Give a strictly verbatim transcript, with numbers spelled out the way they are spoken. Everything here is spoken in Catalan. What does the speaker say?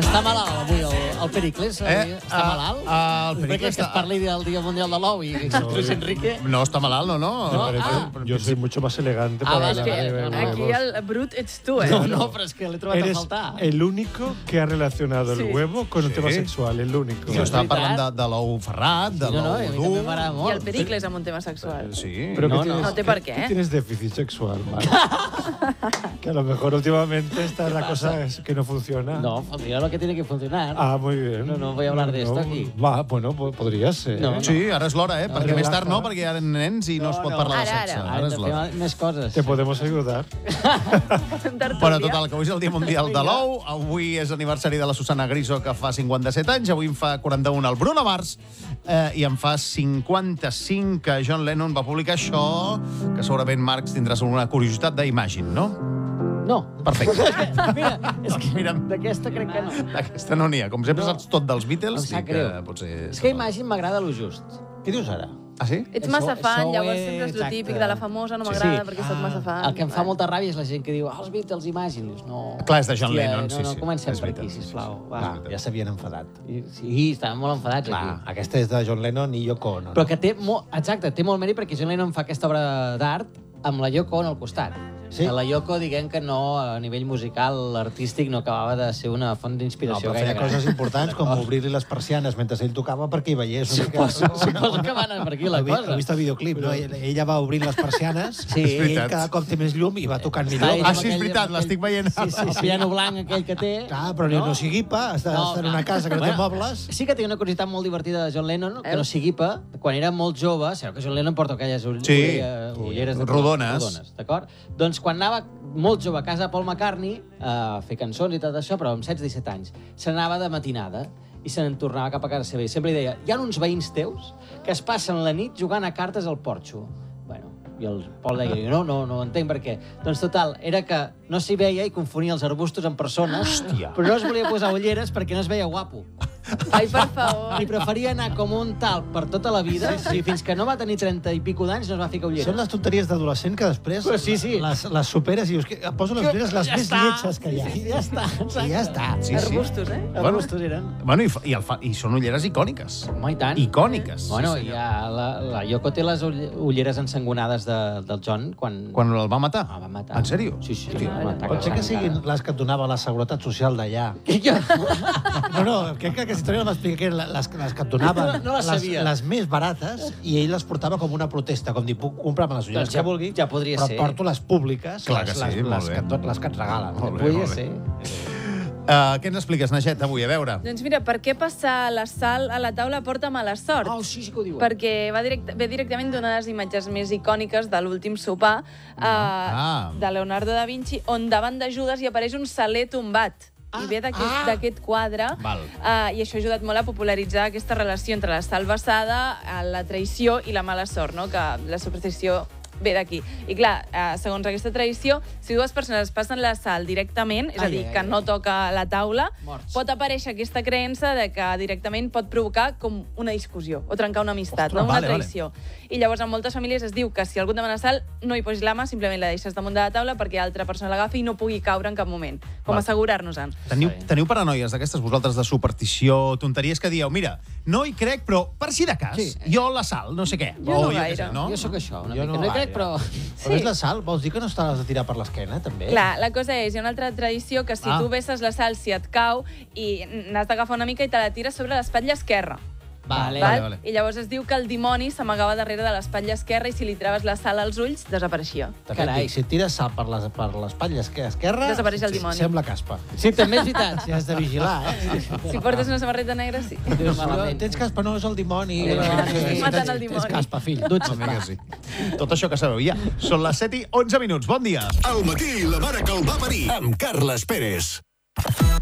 Està malalt avui el, el Pericles? Eh? Està Uh, malalt? Uh, el Pericles Pericles que es parli del Dia Mundial de l'Ou i Luis Enrique. No està malalt, no, no. No, ah. Yo soy mucho más elegante Ah, para es la que de- de- Aquí el brut ets tu, eh? No, no, però és que l'he trobat a Eres faltar. el único que ha relacionado Sí. el huevo con un Sí. tema sexual, el único. Jo estava veritat? parlant de, de l'ou ferrat, de Sí, no, no, l'ou a mi també dur... m'agrada I molt. el Pericles amb un tema sexual. Sí. Pero No, que no. tienes, No té per què, que eh? tienes déficit sexual, Marc. Que a lo mejor últimamente esta es la cosa es que no funciona. No, funciona lo que tiene que funcionar. Ah, muy bien. No, no voy a hablar de esto aquí. Va, bueno, po- podría ser. No. Sí, ara és l'hora, eh? No, perquè no, més tard no. no, perquè hi ha nens i no, No, es pot no. parlar de Ara, sexe. ara. Ara és Hem de l'hora. fer més coses. Te podemos ayudar. Bueno, total, que avui és el Dia Mundial de l'Ou. Avui és aniversari de la Susana Griso, que fa cinquanta-set anys. Avui en fa quaranta-un el Bruno Mars. Eh, I en fa cinquanta-cinc que John Lennon va publicar això, que segurament, Marc, tindràs alguna curiositat d'Imagine, no? No. Perfecte. Mira, és que Mira'm. d'aquesta crec que no. Aquesta no n'hi ha. Com sempre No. saps tot dels Beatles. Em sap i que greu. potser... És que Imagine m'agrada lo just. Què dius ara? Ah, sí? Ets Això- massa fan, això llavors és sempre és lo exacte. típic de la famosa, no Sí, m'agrada sí. perquè soc massa fan. El que em fa molta ràbia és la gent que diu ah, els Beatles, Imagine. No. Clar, és de John Hòstia, Lennon, no, sí, no, sí. comencem És per veritat, aquí, sí, sí. sisplau. És Va. veritat. Ja s'havien enfadat. I- Sí, estaven molt enfadats Clar, aquí. aquesta és de John Lennon i Yoko Ono. Però que té molt, exacte, té molt mèrit perquè John Lennon fa aquesta obra d'art amb la Yoko Ono al costat. Sí? Que la Yoko, diguem que no, a nivell musical, artístic, no acabava de ser una font No, d'inspiració però gaire feia gran. coses importants com obrir-li les persianes mentre ell tocava perquè hi veiés una mica... Suposo, suposo que va anar per aquí la Heu vist- cosa. Heu vist el videoclip, no? Ella, ella va obrint les persianes Sí. i ell veritat. cada cop té més llum i va tocant Està millor. ell Ah, amb sí, és aquell- veritat, amb l'estic aquell- veient. Sí, sí, el piano blanc aquell que té. Clar, però no, no s'hi guipa, està, No, està en clar. una casa que no té Bueno, mobles. Sí que té una curiositat molt divertida de John Lennon, que Veus? no s'hi guipa. Quan era molt jove, sabeu que John Lennon porta aquelles ull Sí. ull- ulleres de Rodones. rodones, d'acord? Doncs quan anava molt jove a casa de Paul McCartney a fer cançons i tot això, però amb setze disset anys, se n'anava de matinada i se n'en tornava cap a casa seva. I sempre li deia, hi ha uns veïns teus que es passen la nit jugant a cartes al porxo. Bueno, i el Paul deia, no, no, no entenc per què. Doncs total, era que no s'hi veia i confonia els arbustos amb persones, Hòstia. però no es volia posar ulleres perquè no es veia guapo. Ai, per favor. I preferia anar com un tal per tota la vida, i fins que no va tenir trenta i pico d'anys no es va ficar ulleres. Són les tonteries d'adolescent que després Però sí, sí. Les, les superes i dius que em poso les ulleres les Ja més està. lletges que hi ha. Sí, ja està, exacte. I ja està. Sí, sí. Arbustos, eh? Els arbustos eren. Bueno, i, fa, i, el fa, i són ulleres icòniques. Home, i tant. Icòniques. Bueno, sí, i senyor. ja la, la Yoko té les ull- ulleres ensangonades de, del John quan... Quan el va matar? Ah, va matar. En sèrio? Sí, sí. Hòstia. va matar Pot ser que sang. siguin les que et donava la Seguretat Social d'allà. Que jo... No, no, crec que aquesta història la m'explica que eren les, les que et donaven No, no la les, sabia. les més barates i ell les portava com una protesta, com dir, puc comprar-me les ulleres Doncs que ja- vulgui, ja podria però ser. porto les públiques, Clar les, que sí, les, molt les, bé. que, tot, les que et regalen. Molt bé, Podria molt bé. ser. Uh, què ens expliques, Naget, avui? A veure. Doncs mira, per què passar la sal a la taula porta mala sort? Oh, sí, sí que ho diuen. Perquè va direct, ve directament d'una de les imatges més icòniques de l'últim sopar uh, Ah. de Leonardo da Vinci, on davant de Judes hi apareix un saler tombat. I ve d'aquest d'aquest quadre, Val. uh, i això ha ajudat molt a popularitzar aquesta relació entre la sal vessada, eh, la traïció i la mala sort, no? Que la superstició ve d'aquí. I clar, eh, segons aquesta tradició, si dues persones es passen la sal directament, és a Ai, dir, ai, que ai. no toca la taula, Morts. pot aparèixer aquesta creença de que directament pot provocar com una discussió o trencar una amistat, Ostres, no? Una vale, traïció. I llavors en moltes famílies es diu que si algú et demana sal, no hi posis la mà, simplement la deixes damunt de la taula perquè l'altra persona l'agafi i no pugui caure en cap moment. Com Val. assegurar-nos-en. Teniu, Sí. teniu paranoies d'aquestes vosaltres de superstició, tonteries que dieu, mira, no hi crec, però per si de cas, Sí. jo la sal, no sé què. Jo no O què gaire. sé, no? Jo sóc això, una Jo mica. no No hi crec, gaire. però... Però és la sal? Vols dir que no te l'has de tirar per l'esquena, també? Clar, la cosa és, hi ha una altra tradició que si Ah. tu besses la sal, si et cau, i n'has d'agafar una mica i te la tires sobre l'espatlla esquerra. Vale. Vale, val? vale. I llavors es diu que el dimoni s'amagava darrere de l'espatlla esquerra i si li traves la sal als ulls, desapareixia. També et Carai. dic, si et tires sal per les- per l'espatlla esque- esquerra... Desapareix el dimoni. Sembla caspa. Sí, també és veritat. Si has de vigilar, eh? Si portes una samarreta negra, sí. Dius, malament. tens caspa, no, és el dimoni. El dimoni. Sí, Matant tens- el dimoni. Tens caspa, fill. Una mica sí. Tot això que sabeu ja. Són les set i onze minuts. Bon dia. Al matí, la mare que el va parir, amb Carles Pérez.